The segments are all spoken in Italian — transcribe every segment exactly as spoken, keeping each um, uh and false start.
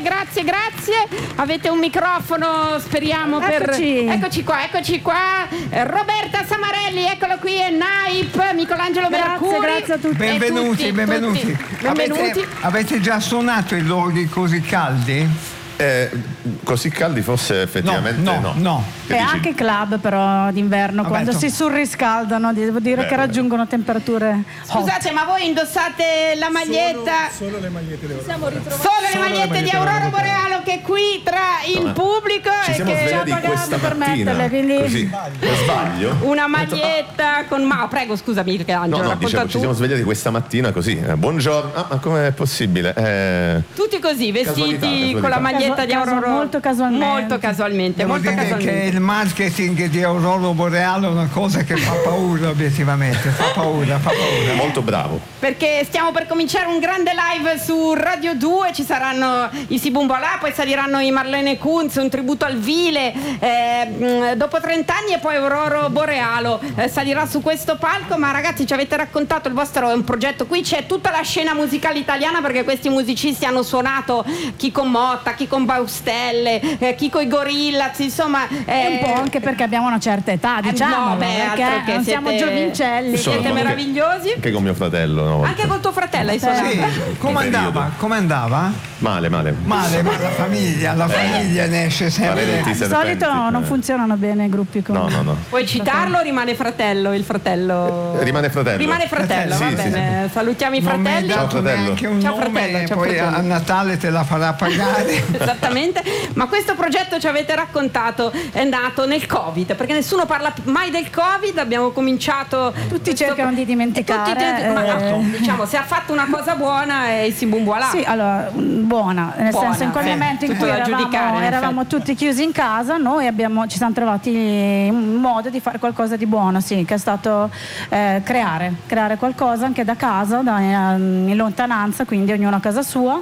grazie, grazie. Avete un microfono, speriamo, Eccoci. per... Eccoci qua, eccoci qua. Eh, Roberta Samarelli, eccolo qui, e Naip, Michelangelo Grazie, Mercuri. grazie a tutti. Benvenuti, tutti, benvenuti. tutti. Benvenuti. Avete, avete già suonato i luoghi così caldi? Eh, così caldi forse effettivamente no, no. no. Che E dici? anche club però d'inverno, Vabbè, quando to- si surriscaldano, devo dire Beh, che beh. raggiungono temperature hot. Scusate, ma voi indossate la maglietta? Solo, solo le magliette di Aurora. Solo le Solo le magliette di magliette Aurora di Aurora Borealo, che è qui tra il No, pubblico Ci e siamo che svegliati pagato questa per mattina metterle, quindi- così, per sbaglio. una maglietta con ma prego, scusami Michelangelo, No, no, racconta dicevo, tu. ci siamo svegliati questa mattina così. eh, buongiorno. Ah, ma com'è possibile? Eh, Tutti così, vestiti Casualità, casualità. con la maglietta Casu- di Aurora. casu- molto casualmente. Molto casualmente, Devo molto dire casualmente. che il marketing di Aurora Boreale è una cosa che fa paura, obiettivamente. Fa paura, fa paura. molto bravo. Perché stiamo per cominciare un grande live su Radio due, ci saranno i Sibumbolà, poi saliranno i Marlene Kunz, un tributo al Vile, eh, mh, dopo trent'anni e poi Aurora Borealo eh, salirà su questo palco. Ma ragazzi, ci avete raccontato il vostro è un progetto, qui c'è tutta la scena musicale italiana, perché questi musicisti hanno suonato chi con Motta, chi con Baustelle, eh, chi con i Gorillaz, insomma E un eh, po' anche perché abbiamo una certa età, eh, diciamo, no, beh, altro perché che non siete- siamo giovincelli. siete Insomma, meravigliosi. Anche con mio fratello una volta. Anche con tuo fratello hai suonato? Sì, come periodo. andava? Come andava? Male, male. Male, ma la famiglia, la famiglia ne esce sempre. Maledetti Di serpenti, solito non eh. funzionano bene i gruppi con... No, no, no. Puoi citarlo o rimane fratello? Il fratello. Rimane fratello. Rimane fratello, Sì, va sì, bene. Salutiamo i Non mi hai fratelli. Ciao, dato fratello. neanche un Ciao, nome fratello, e ciao, poi fratello. a Natale te la farà pagare. Esattamente, ma questo progetto ci avete raccontato è nato nel Covid, perché nessuno parla mai del Covid, abbiamo cominciato Tutti questo- cercano di dimenticare, Tutti cercano- ma eh. no, diciamo, se ha fatto una cosa buona è il Sibumbolà. Sì, allora, mh, buona, nel Buona, senso in quel eh, momento in tutto cui da eravamo, giudicare, in eravamo effetti. tutti chiusi in casa, noi abbiamo, ci siamo trovati un modo di fare qualcosa di buono, sì, che è stato eh, creare, creare qualcosa anche da casa, da, in lontananza, quindi ognuno a casa sua.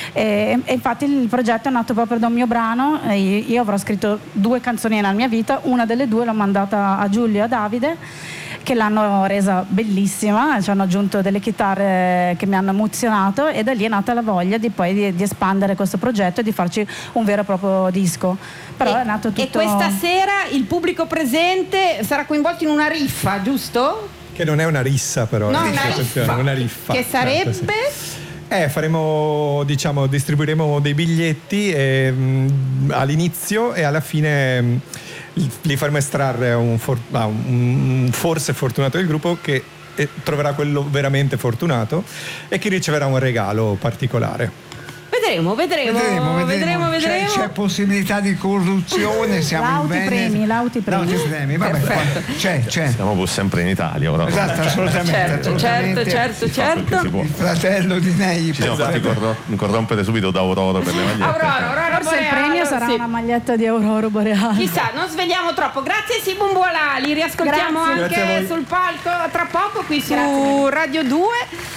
E, e infatti il progetto è nato proprio da un mio brano. E io, io avrò scritto due canzoni nella mia vita, una delle due l'ho mandata a Giulio e a Davide, che l'hanno resa bellissima, ci hanno aggiunto delle chitarre che mi hanno emozionato, e da lì è nata la voglia di poi di, di espandere questo progetto e di farci un vero e proprio disco. Però e, è nato tutto... e questa sera il pubblico presente sarà coinvolto in una riffa, giusto? Che non è una rissa però. No, eh, una attenzione, riffa. una riffa. Che sarebbe? Certo, sì. Eh, faremo, diciamo, distribuiremo dei biglietti e, mh, all'inizio e alla fine mh, li faremo estrarre a un, for- a un forse fortunato del gruppo che eh, troverà quello veramente fortunato e che riceverà un regalo particolare. Vedremo, vedremo, Vedremo, vedremo, vedremo. vedremo. C'è, c'è possibilità di corruzione, siamo in Lauti Veneto. premi, lauti premi. Lauti premi, vabbè, Perfetto. c'è, c'è. Siamo pur sempre in Italia ora. Esatto, assolutamente. Certo, certo, assolutamente. certo, certo. Si può. Il fratello di Nei. Ci siamo fatti corro- corrompere subito da Aurora per le magliette. Aurora, Aurora Forse il Borealo, premio sarà sì. una maglietta di Aurora Boreale. Chissà, non svegliamo troppo. Grazie Sibumbolà, li riascoltiamo Grazie. anche Grazie a voi. sul palco tra poco qui su Grazie. Radio due.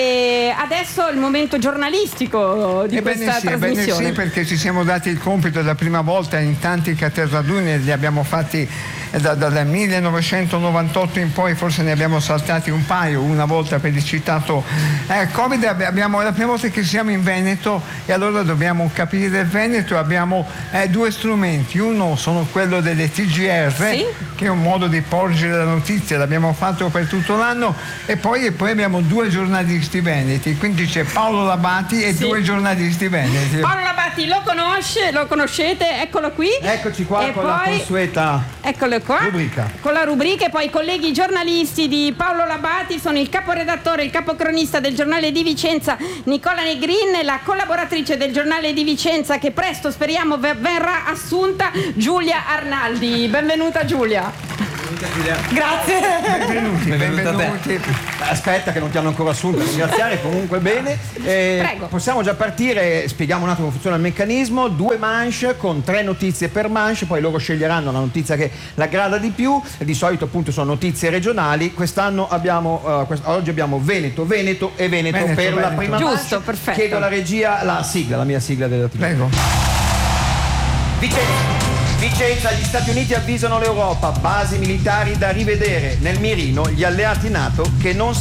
E adesso il momento giornalistico di Ebbene questa sì, ebbene trasmissione. sì, perché ci siamo dati il compito la prima volta in tanti caterraduni, li abbiamo fatti da, da- dal millenovecentonovantotto in poi, forse ne abbiamo saltati un paio, una volta per il citato eh, Covid. Abbiamo, è la prima volta che siamo in Veneto e allora dobbiamo capire il Veneto. Abbiamo eh, due strumenti, uno sono quello delle T G R, Sì. che è un modo di porgere la notizia, l'abbiamo fatto per tutto l'anno, e poi, e poi abbiamo due giornalisti veneti, quindi c'è Paolo Labati e Sì. due giornalisti veneti. Paolo Labati lo conosce, lo conoscete, eccolo qui. Eccoci qua E con la poi- consueta Eccolo qua. rubrica. Con la rubrica, e poi i colleghi giornalisti di Paolo Labati sono il caporedattore, il capocronista del giornale di Vicenza Nicola Negrin, e la collaboratrice del giornale di Vicenza, che presto speriamo ver- verrà assunta, Giulia Arnaldi. Benvenuta Giulia. Grazie. Benvenuti, Benvenuta a te. benvenuti. Aspetta che non ti hanno ancora assunto, ringraziare comunque bene. Eh, Prego. Possiamo già partire, spieghiamo un attimo come funziona il meccanismo. Due manche con tre notizie per manche, poi loro sceglieranno la notizia che l'aggrada di più. Di solito appunto sono notizie regionali. Quest'anno abbiamo, uh, quest- oggi abbiamo Veneto, Veneto e Veneto, Veneto, per la Veneto. prima Giusto, manche. perfetto. Chiedo alla regia la sigla, la mia sigla della tivù. Prego. Vicenza. Vicenza, gli Stati Uniti avvisano l'Europa, basi militari da rivedere. Nel mirino gli alleati NATO che non